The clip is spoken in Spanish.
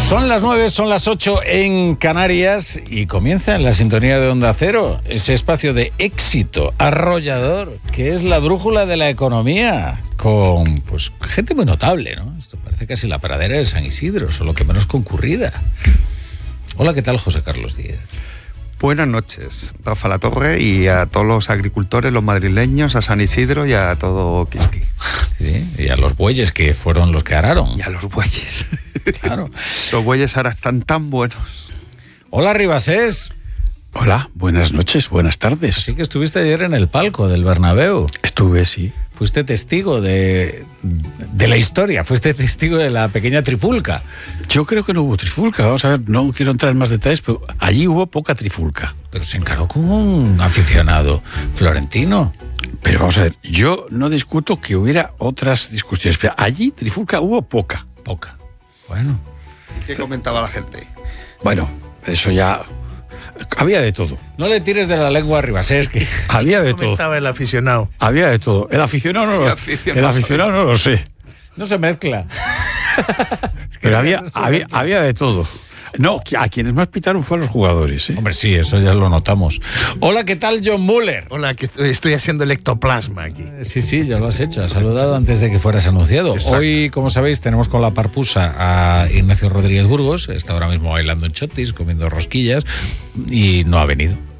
Son las 9, son las 8 en Canarias y comienza en la sintonía de Onda Cero ese espacio de éxito arrollador que es la brújula de la economía con pues gente muy notable, ¿no? Esto parece casi la pradera de San Isidro, solo que menos concurrida. Hola, ¿qué tal, José Carlos Díez? Buenas noches, Rafa Latorre, y a todos los agricultores, los madrileños, a San Isidro y a todo Quisqui. Sí, y a los bueyes que fueron los que araron. Y a los bueyes. Claro. Los bueyes ahora están tan buenos. Hola, Ribasés. Hola, buenas noches, buenas tardes. Así que estuviste ayer en el palco del Bernabéu. Estuve, sí. Fuiste testigo de la historia, fuiste testigo de la pequeña trifulca. Yo creo que no hubo trifulca, vamos a ver, no quiero entrar en más detalles, pero allí hubo poca trifulca. Pero se encaró con un aficionado florentino. Pero vamos a ver, yo no discuto que hubiera otras discusiones, pero allí trifulca hubo poca. Poca. Bueno. ¿Y qué comentaba la gente? Bueno, eso ya... Había de todo. No le tires de la lengua a Ribasés, que... Había de todo. Comentaba el aficionado. Había de todo. El aficionado no lo sé. No se mezcla. Pero había de todo. No, a quienes más pitaron fue a los jugadores, ¿eh? Hombre, sí, eso ya lo notamos. Hola, ¿qué tal, John Muller? Hola, que estoy haciendo el ectoplasma aquí. Sí, ya lo has hecho. Has saludado antes de que fueras anunciado. Exacto. Hoy, como sabéis, tenemos con la parpusa a Ignacio Rodríguez Burgos. Está ahora mismo bailando en chotis, comiendo rosquillas y no ha venido.